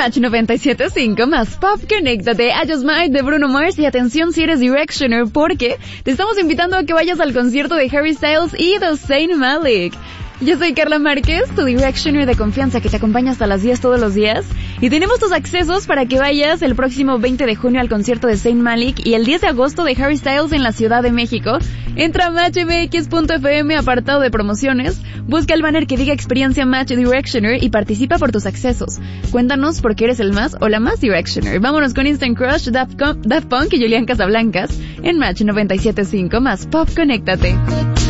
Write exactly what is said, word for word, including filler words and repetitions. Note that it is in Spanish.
Match noventa y siete punto cinco más Pop, conéctate a Just Might de Bruno Mars y atención si eres Directioner porque te estamos invitando a que vayas al concierto de Harry Styles y de Zayn Malik. Yo soy Carla Márquez, tu Directioner de confianza que te acompaña hasta las diez todos los días y tenemos tus accesos para que vayas el próximo veinte de junio al concierto de Zayn Malik y el diez de agosto de Harry Styles en la Ciudad de México. Entra a match m x punto f m apartado de promociones, busca el banner que diga experiencia Match Directioner y participa por tus accesos. Cuéntanos por qué eres el más o la más Directioner. Vámonos con Instant Crush, Daft, Com- Daft Punk y Julián Casablancas en Match noventa y siete punto cinco más Pop, conéctate.